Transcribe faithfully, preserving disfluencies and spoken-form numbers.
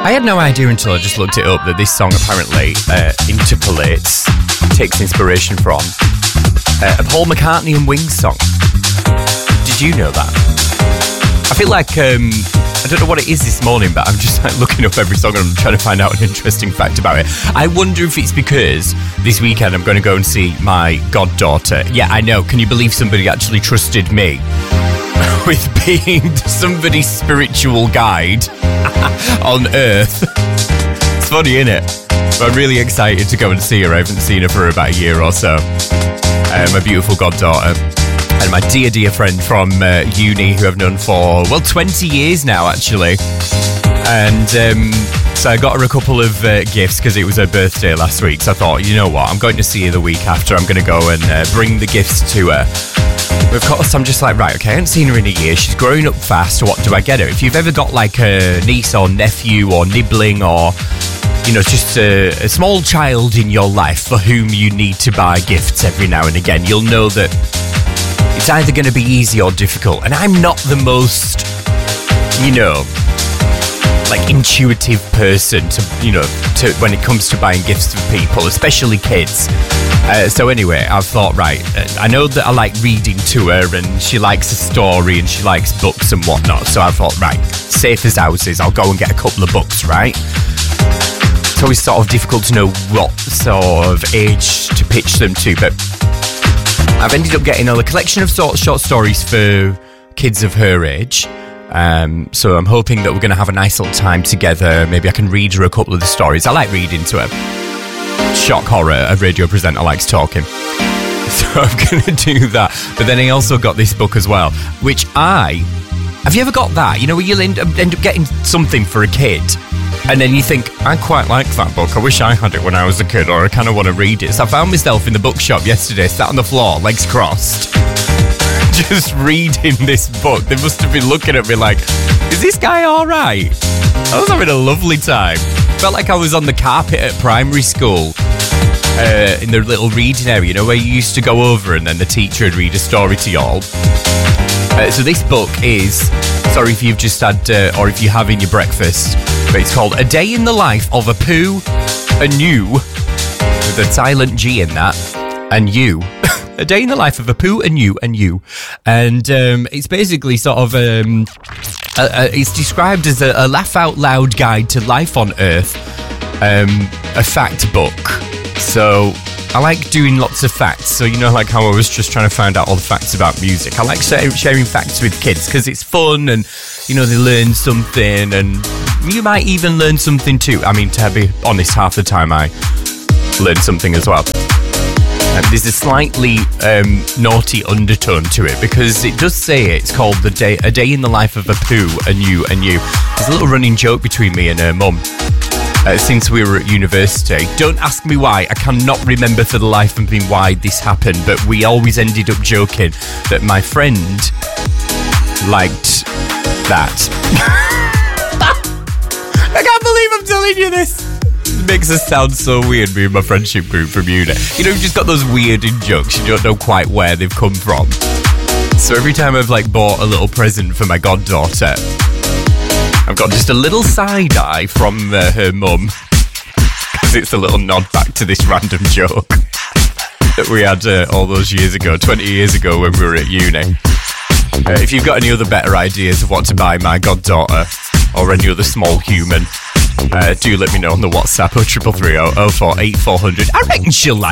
I had no idea until I just looked it up that this song apparently uh, interpolates, takes inspiration from uh, a Paul McCartney and Wings song. Did you know that? I feel like, um, I don't know what it is this morning, but I'm just like looking up every song and I'm trying to find out an interesting fact about it. I wonder if it's because this weekend I'm going to go and see my goddaughter. Yeah, I know. Can you believe somebody actually trusted me with being somebody's spiritual guide on Earth? It's funny, isn't it? But I'm really excited to go and see her. I haven't seen her for about a year or so. Uh, my beautiful goddaughter. And my dear, dear friend from uh, uni who I've known for, well, twenty years now, actually. And um, so I got her a couple of uh, gifts because it was her birthday last week. So I thought, you know what, I'm going to see her the week after. I'm going to go and uh, bring the gifts to her. Of course, I'm just like, right, okay, I haven't seen her in a year. She's growing up fast. What do I get her? If you've ever got like a niece or nephew or nibbling or, you know, just a, a small child in your life for whom you need to buy gifts every now and again, you'll know that it's either going to be easy or difficult. And I'm not the most, you know, like intuitive person to, you know, to when it comes to buying gifts for people, especially kids. Uh, so anyway, I've thought, right, I know that I like reading to her and she likes a story and she likes books and whatnot. So I thought, right, safe as houses, I'll go and get a couple of books, right? It's always sort of difficult to know what sort of age to pitch them to, but I've ended up getting a collection of sort of short stories for kids of her age. Um, so I'm hoping that we're going to have a nice little time together. Maybe I can read her a couple of the stories. I like reading to her. Shock horror, a radio presenter likes talking. So I'm going to do that. But then I also got this book as well, which I... Have you ever got that? You know, where you'll end up, end up getting something for a kid and then you think, I quite like that book. I wish I had it when I was a kid, or I kind of want to read it. So I found myself in the bookshop yesterday, sat on the floor, legs crossed, just reading this book. They must have been looking at me like, is this guy all right? I was having a lovely time. Felt like I was on the carpet at primary school, uh, in the little reading area, you know, where you used to go over and then the teacher would read a story to you all. Uh, so this book is, sorry if you've just had, uh, or if you're having your breakfast, but it's called A Day in the Life of a Pooh, a New, with a silent G in that, and You. A Day in the Life of a Pooh, a New, and You. And um, it's basically sort of, um, a, a, it's described as a, a laugh-out-loud guide to life on Earth, um, a fact book. So I like doing lots of facts. So, you know, like how I was just trying to find out all the facts about music. I like sharing facts with kids because it's fun and, you know, they learn something and you might even learn something too. I mean, to be honest, half the time I learn something as well. And there's a slightly um, naughty undertone to it because it does say it. It's called the day, A Day in the Life of a Pooh, a New, and You. There's a little running joke between me and her mum. Uh, since we were at university. Don't ask me why. I cannot remember for the life of me why this happened, but we always ended up joking that my friend liked that. I can't believe I'm telling you this. It makes us sound so weird, me and my friendship group from uni. You know, you've just got those weird in jokes. You don't know quite where they've come from. So every time I've like bought a little present for my goddaughter, I've got just a little side eye from uh, her mum, because it's a little nod back to this random joke that we had uh, all those years ago, twenty years ago when we were at uni. Uh, if you've got any other better ideas of what to buy my goddaughter or any other small human, uh, do let me know on the WhatsApp oh triple three oh oh four eight four hundred. I reckon she'll like